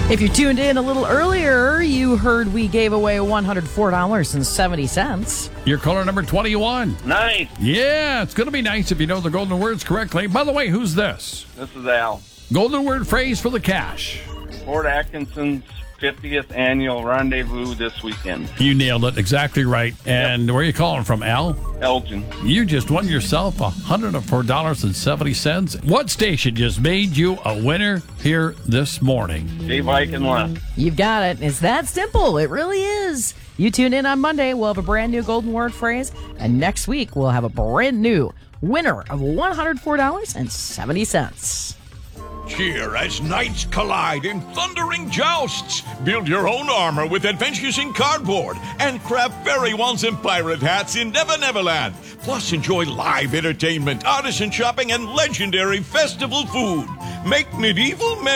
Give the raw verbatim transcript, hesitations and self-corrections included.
If you tuned in a little earlier, you heard we gave away one hundred four dollars and seventy cents. You're caller number twenty-one. Nice. Yeah, it's going to be nice if you know the golden words correctly. By the way, who's this? This is Al. Golden word phrase for the cash. Fort Atkinson's fiftieth annual rendezvous this weekend. You nailed it. Exactly right. And where are you calling from, Al? Elgin. You just won yourself one hundred four dollars and seventy cents. What station just made you a winner here this morning? Dave Ike and Les. You've got it. It's that simple. It really is. You tune in on Monday, we'll have a brand new golden word phrase. And next week, we'll have a brand new winner of one hundred four dollars and seventy cents. Cheer as knights collide in thundering jousts. Build your own armor with Adventures in Cardboard and craft fairy wands and pirate hats in Never Neverland. Plus, enjoy live entertainment, artisan shopping, and legendary festival food. Make medieval memories.